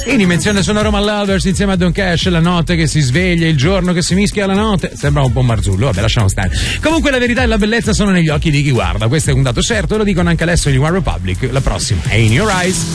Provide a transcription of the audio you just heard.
In dimensione sono Roman Lovers insieme a Don Cash, la notte che si sveglia, il giorno che si mischia alla notte. Sembra un po' Marzullo, vabbè, lasciamo stare. Comunque la verità e la bellezza sono negli occhi di chi guarda. Questo è un dato certo, lo dicono anche adesso gli One Republic. La prossima è In Your Eyes.